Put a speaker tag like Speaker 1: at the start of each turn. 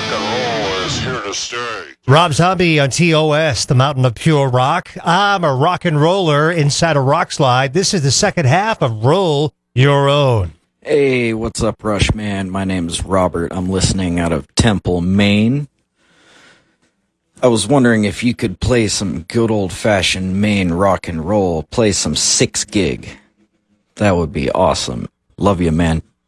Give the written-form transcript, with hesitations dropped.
Speaker 1: rock and roll is here to stay.
Speaker 2: Rob Zombie on TOS, the Mountain of Pure Rock. I'm a rock and roller inside a rock slide. This is the second half of Roll Your Own.
Speaker 3: Hey, what's up, Rush Man? My name's Robert. I'm listening out of Temple, Maine. I was wondering if you could play some good old-fashioned Maine rock and roll, play some 6 gig. That would be awesome. Love you, man.